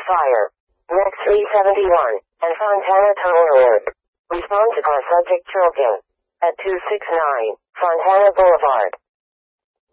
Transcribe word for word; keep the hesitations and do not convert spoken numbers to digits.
fire. Next three seventy-one, and Fontana Tower Road. Respond to car subject choking. At two sixty-nine, Fontana Boulevard.